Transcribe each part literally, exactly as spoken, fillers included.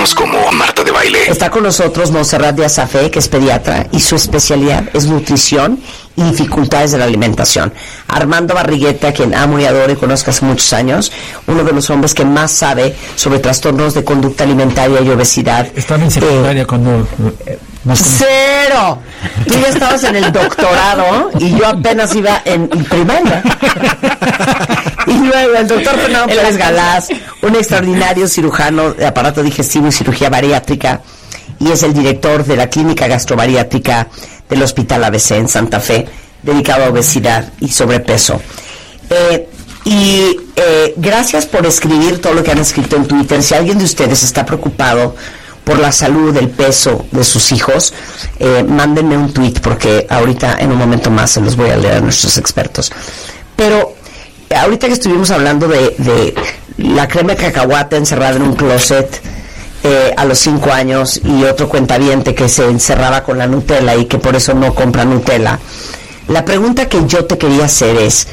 menos como Marta de Baile. Está con nosotros Montserrat Díaz-Zafé, que es pediatra, y su especialidad es nutrición y dificultades de la alimentación. Armando Barrigueta, quien amo y adoro y conozco hace muchos años, uno de los hombres que más sabe sobre trastornos de conducta alimentaria y obesidad. Estaba en secundaria eh, cuando... Eh, ¡Cero! Tú ya estabas en el doctorado y yo apenas iba en primaria. Y luego el doctor Fernando Pérez Galás, un extraordinario cirujano de aparato digestivo y cirugía bariátrica, y es el director de la clínica gastrobariátrica del Hospital A B C en Santa Fe, dedicado a obesidad y sobrepeso. Eh, y eh, gracias por escribir todo lo que han escrito en Twitter. Si alguien de ustedes está preocupado por la salud, del peso de sus hijos, eh, mándenme un tweet, porque ahorita en un momento más se los voy a leer a nuestros expertos. Pero ahorita que estuvimos hablando de, de la crema de cacahuate encerrada en un closet eh, a los cinco años, y otro cuentaviente que se encerraba con la Nutella y que por eso no compra Nutella, la pregunta que yo te quería hacer es,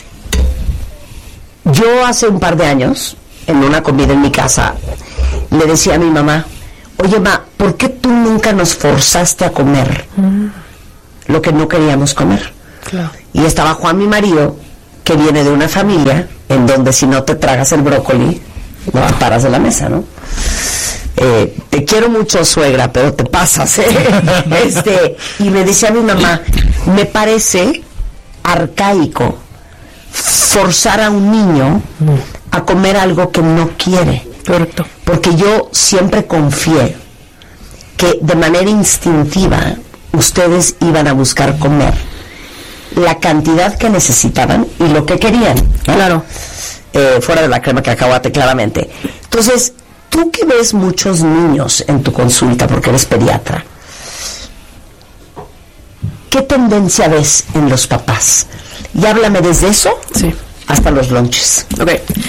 yo hace un par de años, en una comida en mi casa, le decía a mi mamá, oye, ma, ¿por qué tú nunca nos forzaste a comer mm. lo que no queríamos comer? Claro. Y estaba Juan, mi marido, que viene de una familia en donde si no te tragas el brócoli, no te paras de la mesa, ¿no? Eh, te quiero mucho, suegra, pero te pasas, ¿eh? este, y me decía mi mamá, me parece arcaico forzar a un niño a comer algo que no quiere. Correcto. Porque yo siempre confié que de manera instintiva ustedes iban a buscar comer la cantidad que necesitaban y lo que querían, ¿no? Claro. Eh, fuera de la crema de cacahuate, claramente. Entonces, tú que ves muchos niños en tu consulta, porque eres pediatra, ¿qué tendencia ves en los papás? Y háblame desde eso sí. hasta los lunches. Ok.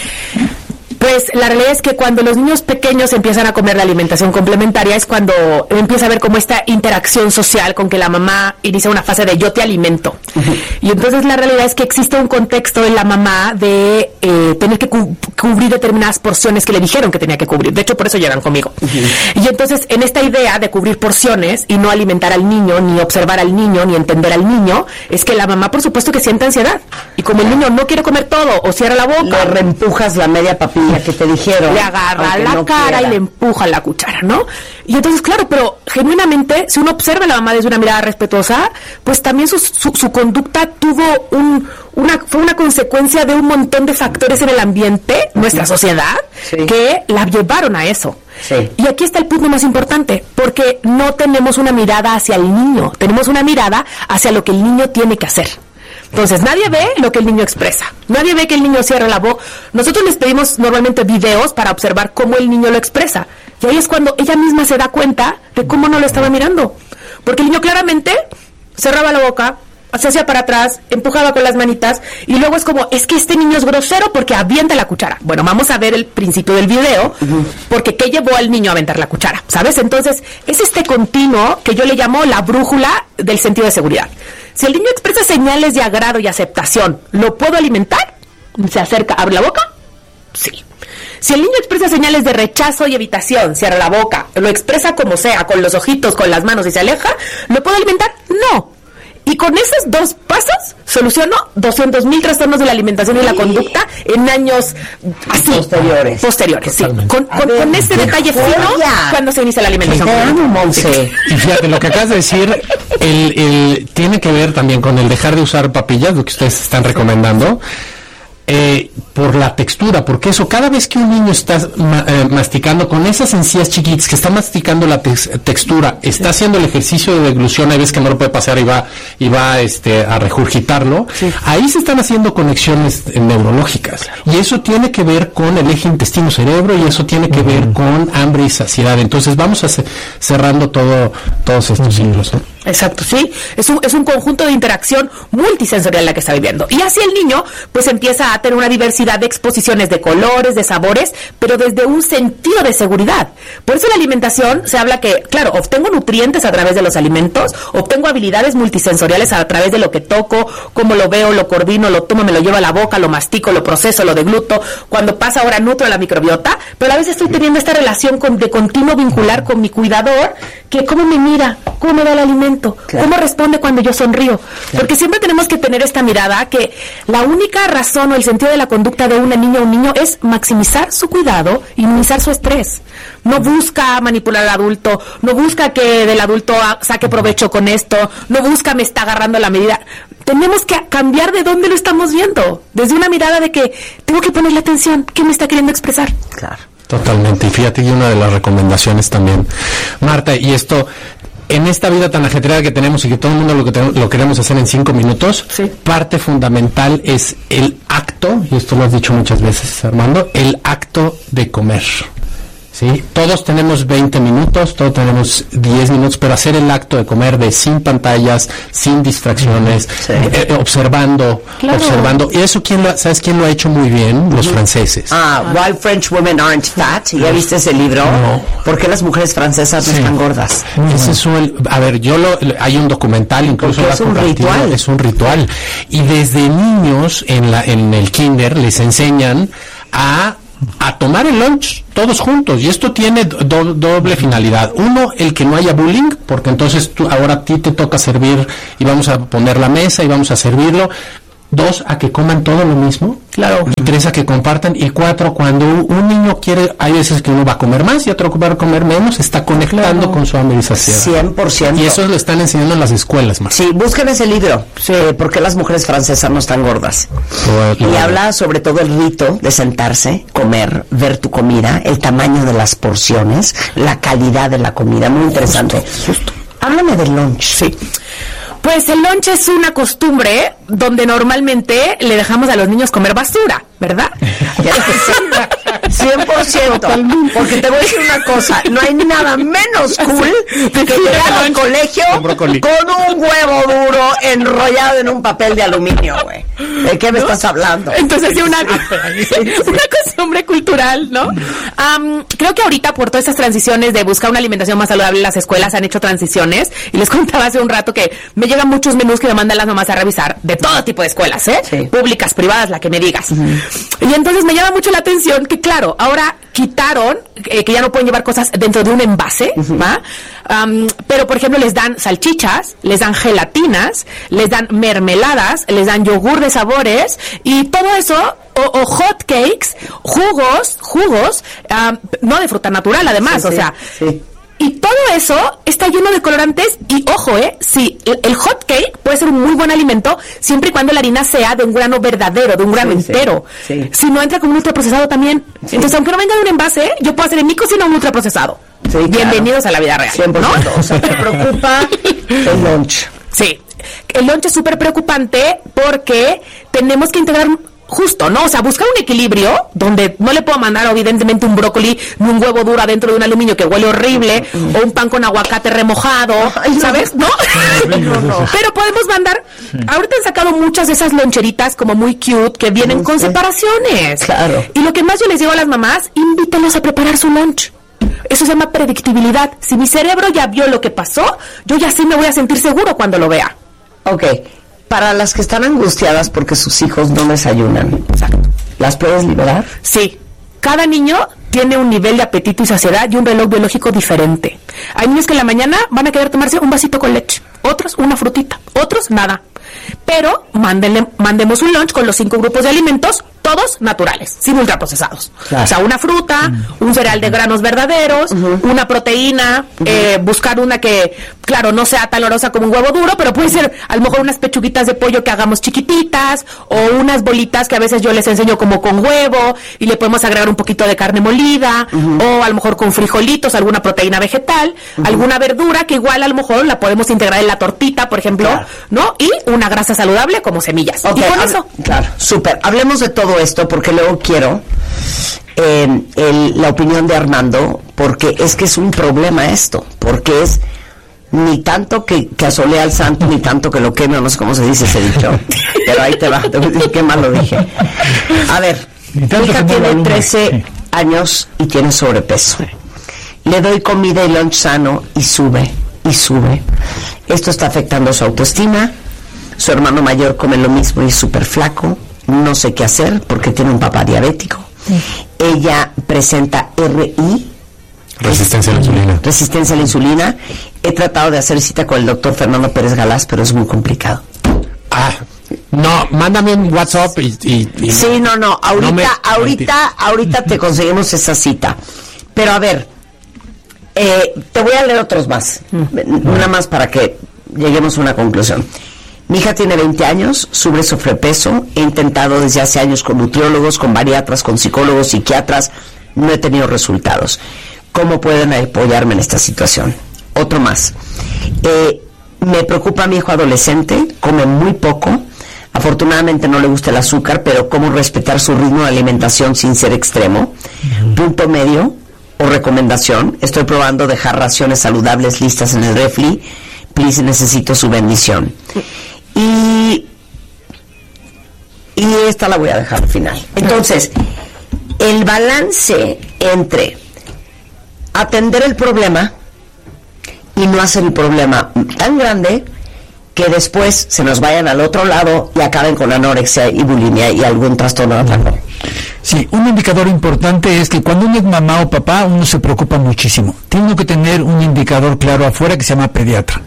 Pues la realidad es que cuando los niños pequeños empiezan a comer la alimentación complementaria es cuando empieza a haber como esta interacción social con que la mamá inicia una fase de yo te alimento. Uh-huh. Y entonces la realidad es que existe un contexto en la mamá de eh, tener que cu- cubrir determinadas porciones que le dijeron que tenía que cubrir. De hecho, por eso llegan conmigo. Uh-huh. Y entonces en esta idea de cubrir porciones y no alimentar al niño, ni observar al niño, ni entender al niño, es que la mamá por supuesto que siente ansiedad. Y como el niño no quiere comer todo o cierra la boca, le reempujas la media papilla que te dijeron, le agarra la no cara quiera. Y le empuja la cuchara, ¿no? Y entonces, claro, pero genuinamente, si uno observa a la mamá desde una mirada respetuosa, pues también su, su, su conducta tuvo un, una, fue una consecuencia de un montón de factores en el ambiente, nuestra sociedad, sí. que la llevaron a eso. Sí. Y aquí está el punto más importante, porque no tenemos una mirada hacia el niño, tenemos una mirada hacia lo que el niño tiene que hacer. Entonces, nadie ve lo que el niño expresa. Nadie ve que el niño cierra la boca. Nosotros les pedimos normalmente videos para observar cómo el niño lo expresa. Y ahí es cuando ella misma se da cuenta de cómo no lo estaba mirando. Porque el niño claramente cerraba la boca, se hacía para atrás, empujaba con las manitas, y luego es como, es que este niño es grosero porque avienta la cuchara. Bueno, vamos a ver el principio del video, uh-huh. porque ¿qué llevó al niño a aventar la cuchara? ¿Sabes? Entonces, es este continuo que yo le llamo la brújula del sentido de seguridad. Si el niño expresa señales de agrado y aceptación, ¿lo puedo alimentar? ¿Se acerca, abre la boca? Sí. Si el niño expresa señales de rechazo y evitación, cierra la boca, lo expresa como sea, con los ojitos, con las manos y se aleja, ¿lo puedo alimentar? No. Y con esos dos pasos soluciono doscientos mil trastornos de la alimentación y la conducta en años así, posteriores. Posteriores, sí. Con, con, ver, con ese detalle fino cuando se inicia la alimentación. Te amo, Monse. Y fíjate, lo que acabas de decir, el, el, tiene que ver también con el dejar de usar papillas, lo que ustedes están recomendando. Eh, por la textura, porque eso, cada vez que un niño está ma, eh, masticando con esas encías chiquitas que está masticando la tex, textura, está haciendo el ejercicio de deglución, hay veces que no lo puede pasar y va y va este a regurgitarlo, sí. ahí se están haciendo conexiones eh, neurológicas, claro. y eso tiene que ver con el eje intestino-cerebro, y eso tiene que uh-huh. ver con hambre y saciedad. Entonces vamos a ce- cerrando todo todos estos uh-huh. ciclos, ¿no? Exacto, sí, es un, es un conjunto de interacción multisensorial la que está viviendo. Y así el niño, pues empieza a tener una diversidad de exposiciones de colores, de sabores, pero desde un sentido de seguridad. Por eso la alimentación se habla que, claro, obtengo nutrientes a través de los alimentos, obtengo habilidades multisensoriales a través de lo que toco, cómo lo veo, lo coordino, lo tomo, me lo llevo a la boca, lo mastico, lo proceso, lo degluto. Cuando pasa ahora nutro a la microbiota, pero a veces estoy teniendo esta relación con, de continuo vincular con mi cuidador, que cómo me mira, cómo me da el alimento, claro. cómo responde cuando yo sonrío. Claro. Porque siempre tenemos que tener esta mirada que la única razón o el sentido de la conducta de una niña o un niño es maximizar su cuidado y minimizar su estrés. No busca manipular al adulto, no busca que del adulto saque provecho con esto, no busca me está agarrando la medida. Tenemos que cambiar de dónde lo estamos viendo, desde una mirada de que tengo que ponerle atención, ¿qué me está queriendo expresar? Claro. Totalmente, y fíjate que una de las recomendaciones también, Marta, y esto, en esta vida tan ajetreada que tenemos y que todo el mundo lo, que te, lo queremos hacer en cinco minutos, sí. parte fundamental es el acto, y esto lo has dicho muchas veces, Armando, el acto de comer. Sí, todos tenemos veinte minutos, todos tenemos diez minutos, pero hacer el acto de comer de sin pantallas, sin distracciones, sí. eh, observando, claro. observando. Y eso, ¿quién lo, ¿sabes quién lo ha hecho muy bien? Los uh-huh. franceses. Ah, Why French Women Aren't Fat. ¿Ya viste ese libro? No. ¿Por qué las mujeres francesas no sí. están gordas? Uh-huh. Ese es un, a ver, yo lo, hay un documental, incluso es un ritual. Es un ritual. Y desde niños en la, en el kinder les enseñan a a tomar el lunch todos juntos, y esto tiene do, doble finalidad. Uno, el que no haya bullying, porque entonces tú, ahora a ti te toca servir y vamos a poner la mesa y vamos a servirlo. Dos, a que coman todo lo mismo. Claro. Y tres, a que compartan. Y cuatro, cuando un niño quiere, hay veces que uno va a comer más y otro va a comer menos, está conectando claro. con su hambre y saciedad. cien por ciento. Y eso lo están enseñando en las escuelas, más. Sí, busquen ese libro. Sí. ¿Por qué las mujeres francesas no están gordas? Bueno, y habla sobre todo el rito de sentarse, comer, ver tu comida, el tamaño de las porciones, la calidad de la comida. Muy interesante. Justo, justo. Háblame del lunch. Sí. Pues el lunch es una costumbre donde normalmente le dejamos a los niños comer basura, ¿verdad? cien por ciento. Porque te voy a decir una cosa, no hay nada menos cool que llegar al colegio con un huevo duro enrollado en un papel de aluminio, güey. ¿De qué me ¿No? estás hablando? Entonces sí, una, una costumbre cultural, ¿no? Um, creo que ahorita por todas estas transiciones de buscar una alimentación más saludable, las escuelas han hecho transiciones, y les contaba hace un rato que me llegan muchos menús que me mandan las mamás a revisar de todo tipo de escuelas, ¿eh? Sí. Públicas, privadas, la que me digas. Uh-huh. Y entonces me llama mucho la atención que, claro, ahora quitaron eh, que ya no pueden llevar cosas dentro de un envase, uh-huh. ¿va? Um, pero, por ejemplo, les dan salchichas, les dan gelatinas, les dan mermeladas, les dan yogur de sabores y todo eso, o, o hot cakes, jugos, jugos, um, no de fruta natural, además, sí, o sí, sea... Sí. Y todo eso está lleno de colorantes y, ojo, eh, sí, el, el hot cake puede ser un muy buen alimento siempre y cuando la harina sea de un grano verdadero, de un grano sí, entero. Sí, sí. Si no entra como un ultraprocesado también. Sí. Entonces, aunque no venga de un envase, yo puedo hacer en mi cocina un ultraprocesado. Sí, bienvenidos claro. a la vida real, cien por ciento, ¿no? O sea, te preocupa el lunch. Sí, el lunch es súper preocupante porque tenemos que integrar... Justo, ¿no? O sea, buscar un equilibrio donde no le puedo mandar evidentemente un brócoli ni un huevo duro dentro de un aluminio que huele horrible, mm. o un pan con aguacate remojado, Ay, ¿sabes? ¿No? no, no. Pero podemos mandar, sí. ahorita han sacado muchas de esas loncheritas como muy cute que vienen no con sé. separaciones. Claro. Y lo que más yo les digo a las mamás, invítenlos a preparar su lunch. Eso se llama predictibilidad. Si mi cerebro ya vio lo que pasó, yo ya sí me voy a sentir seguro cuando lo vea. Ok. Para las que están angustiadas porque sus hijos no desayunan, exacto, ¿las puedes liberar? Sí. Cada niño tiene un nivel de apetito y saciedad y un reloj biológico diferente. Hay niños que en la mañana van a querer tomarse un vasito con leche, otros una frutita, otros nada. Pero mándenle, mandemos un lunch con los cinco grupos de alimentos, todos naturales, sin ultraprocesados. Claro. O sea, una fruta, uh-huh. un cereal de granos verdaderos, uh-huh. una proteína, uh-huh. eh, buscar una que, claro, no sea tan olorosa como un huevo duro, pero puede ser a lo mejor unas pechuguitas de pollo que hagamos chiquititas, o unas bolitas que a veces yo les enseño como con huevo, y le podemos agregar un poquito de carne molida, uh-huh. o a lo mejor con frijolitos, alguna proteína vegetal, uh-huh. alguna verdura que igual a lo mejor la podemos integrar en la tortita, por ejemplo, claro. ¿no? Y una grasa saludable como semillas. Okay, y con hab- eso. Claro, súper. Hablemos de todo esto porque luego quiero eh, el, la opinión de Armando, porque es que es un problema esto, porque es ni tanto que, que asolea al santo, ni tanto que lo queme, no sé cómo se dice ese dicho, pero ahí te va, te voy a decir qué mal lo dije. A ver, mi hija tiene trece años y tiene sobrepeso. Le doy comida y lunch sano y sube, y sube. Esto está afectando su autoestima. Su hermano mayor come lo mismo y es súper flaco. No sé qué hacer porque tiene un papá diabético. Sí. ella presenta R I. Resistencia a la insulina. Resistencia a la insulina. He tratado de hacer cita con el doctor Fernando Pérez Galás, pero es muy complicado. Ah, no, mándame un WhatsApp y... y, y sí, no, no, ahorita, no me, ahorita, ahorita te conseguimos esa cita. Pero a ver, eh, te voy a leer otros más, mm. una más para que lleguemos a una conclusión. Mi hija tiene veinte años, sufre sobrepeso, he intentado desde hace años con nutriólogos, con bariatras, con psicólogos, psiquiatras, no he tenido resultados. ¿Cómo pueden apoyarme en esta situación? Otro más. Eh, me preocupa mi hijo adolescente, come muy poco, afortunadamente no le gusta el azúcar, pero cómo respetar su ritmo de alimentación sin ser extremo. Uh-huh. Punto medio o recomendación, estoy probando dejar raciones saludables listas en el refri, please, necesito su bendición. Y, y esta la voy a dejar al final. Entonces, el balance entre atender el problema y no hacer el problema tan grande que después se nos vayan al otro lado y acaben con anorexia y bulimia y algún trastorno de atracón. Sí, un indicador importante es que cuando uno es mamá o papá, uno se preocupa muchísimo. Tiene uno que tener un indicador claro afuera que se llama pediatra.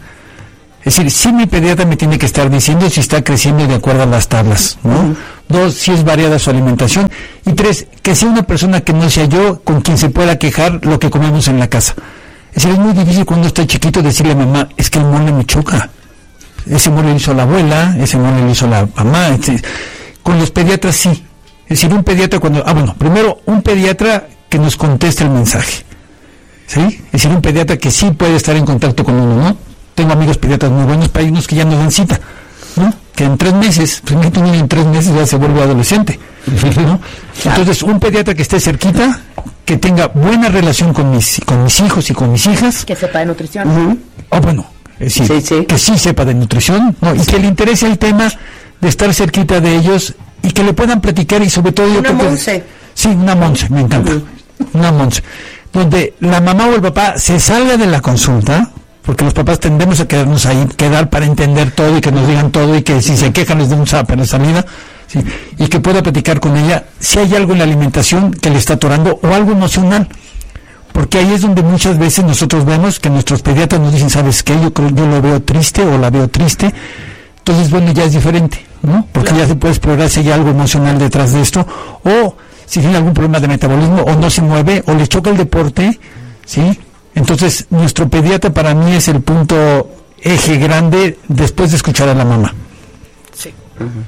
Es decir, si mi pediatra me tiene que estar diciendo si está creciendo de acuerdo a las tablas, ¿no? Uh-huh. Dos, si es variada su alimentación. Y tres, que sea una persona que no sea yo con quien se pueda quejar lo que comemos en la casa. Es decir, es muy difícil cuando está chiquito decirle a mamá, es que el mole me choca. Ese mole lo hizo la abuela, ese mole lo hizo la mamá. Etcétera. Con los pediatras sí. Es decir, un pediatra cuando... Ah, bueno, primero, un pediatra que nos conteste el mensaje. ¿Sí? Es decir, un pediatra que sí puede estar en contacto con uno, ¿no? Tengo amigos pediatras muy buenos, pero hay unos que ya no dan cita, ¿no? Que en tres meses, pues un niño en tres meses ya se vuelve adolescente, ¿no? Entonces, un pediatra que esté cerquita, que tenga buena relación con mis con mis hijos y con mis hijas. Que sepa de nutrición. Uh-huh. O bueno, es decir, sí, sí. que sí sepa de nutrición, ¿no? Y sí. que le interese el tema de estar cerquita de ellos y que le puedan platicar y sobre todo... Una yo creo Monse. Que, sí, una Monse, me encanta. Uh-huh. Una Monse. Donde la mamá o el papá se salga de la consulta, porque los papás tendemos a quedarnos ahí, quedar para entender todo y que nos digan todo y que si se quejan les den un zap en la salida, ¿sí? Y que pueda platicar con ella si hay algo en la alimentación que le está atorando o algo emocional, porque ahí es donde muchas veces nosotros vemos que nuestros pediatras nos dicen, ¿sabes qué? Yo creo yo lo veo triste o la veo triste, entonces bueno, ya es diferente, ¿no? Porque claro. ya se puede explorar si hay algo emocional detrás de esto, o si tiene algún problema de metabolismo, o no se mueve, o le choca el deporte, ¿sí? Entonces, nuestro pediatra para mí es el punto eje grande después de escuchar a la mamá. Sí. Uh-huh.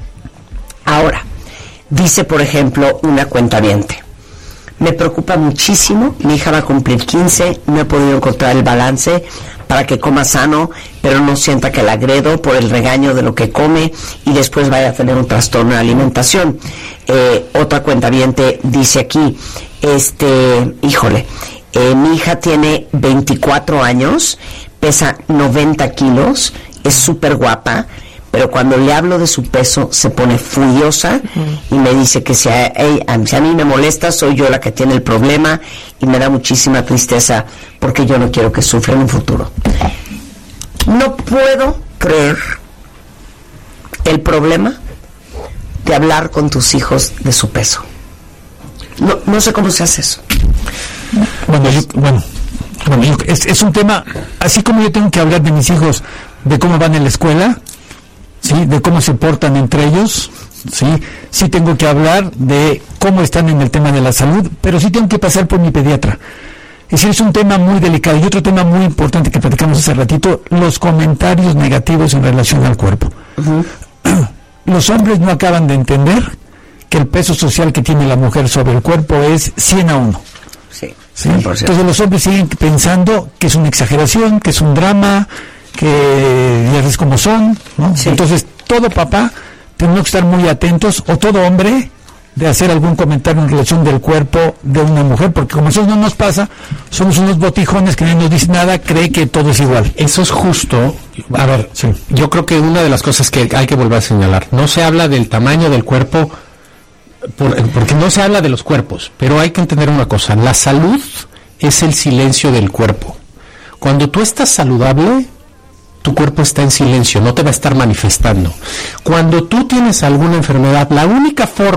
Ahora, dice, por ejemplo, una cuentaviente. Me preocupa muchísimo, mi hija va a cumplir quince, no he podido encontrar el balance para que coma sano, pero no sienta que la agredo por el regaño de lo que come y después vaya a tener un trastorno de alimentación. Eh, otra cuentaviente dice aquí, este, híjole, Eh, mi hija tiene veinticuatro años, pesa noventa kilos, es súper guapa, pero cuando le hablo de su peso se pone furiosa uh-huh. y me dice que si a, a, si a mí me molesta soy yo la que tiene el problema y me da muchísima tristeza porque yo no quiero que sufra en un futuro. No puedo creer el problema de hablar con tus hijos de su peso. No, no sé cómo se hace eso. Bueno, yo, bueno, bueno yo, es, es un tema, así como yo tengo que hablar de mis hijos, de cómo van en la escuela, ¿sí? De cómo se portan entre ellos, ¿sí? Sí tengo que hablar de cómo están en el tema de la salud, pero sí tengo que pasar por mi pediatra. Es decir, es un tema muy delicado. Y otro tema muy importante que platicamos hace ratito, los comentarios negativos en relación al cuerpo. Uh-huh. Los hombres no acaban de entender que el peso social que tiene la mujer sobre el cuerpo es cien a uno. Sí, ¿sí? Entonces los hombres siguen pensando que es una exageración, que es un drama, que ya ves cómo son, ¿no? Sí. Entonces todo papá tenemos que estar muy atentos, o todo hombre, de hacer algún comentario en relación del cuerpo de una mujer, porque como eso no nos pasa, somos unos botijones que no nos dicen nada, cree que todo es igual. Eso es justo. A ver, sí. Yo creo que una de las cosas que hay que volver a señalar, no se habla del tamaño del cuerpo, Por, porque no se habla de los cuerpos, pero hay que entender una cosa, la salud es el silencio del cuerpo. Cuando tú estás saludable, tu cuerpo está en silencio, no te va a estar manifestando. Cuando tú tienes alguna enfermedad, la única forma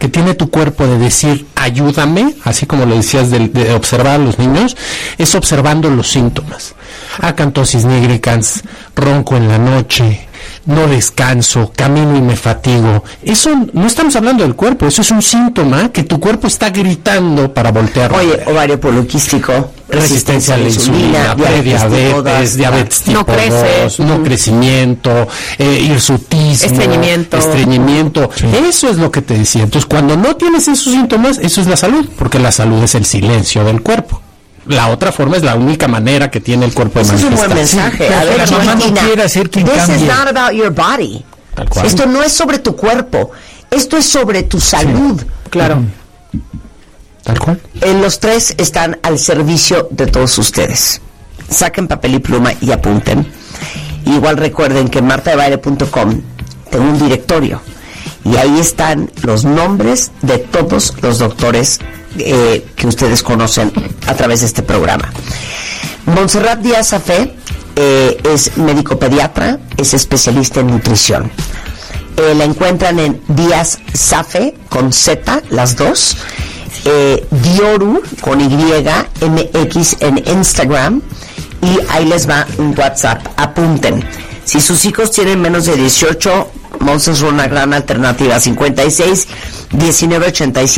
que tiene tu cuerpo de decir ayúdame, así como lo decías de, de observar a los niños, es observando los síntomas. Acantosis nigricans, ronco en la noche, no descanso, camino y me fatigo. Eso no estamos hablando del cuerpo, eso es un síntoma que tu cuerpo está gritando para voltear. Oye, ovario poliquístico, resistencia a la insulina, prediabetes, diabetes tipo dos, no crecimiento, eh, hirsutismo, estreñimiento. estreñimiento. Sí. Eso es lo que te decía. Entonces, cuando no tienes esos síntomas, eso es la salud, porque la salud es el silencio del cuerpo. La otra forma es la única manera que tiene el cuerpo de manifestar. Es un buen mensaje. Sí, a ver, la mamá no quiere hacer que this cambie. is not about your body. Tal cual. Esto no es sobre tu cuerpo. Esto es sobre tu salud. Sí. Claro. Uh-huh. Tal cual. Eh, los tres están al servicio de todos ustedes. Saquen papel y pluma y apunten. Igual recuerden que en marta de baile punto com tengo un directorio y ahí están los nombres de todos los doctores eh, que ustedes conocen a través de este programa. Montserrat Díaz Zafé eh, es médico pediatra, es especialista en nutrición. Eh, la encuentran en Díaz Zafé con Z, las dos. Eh, Dioru con Y, M X en Instagram, y ahí les va un WhatsApp. Apunten. Si sus hijos tienen menos de dieciocho, Monse es una gran alternativa. cincuenta y seis, diecinueve, ochenta y siete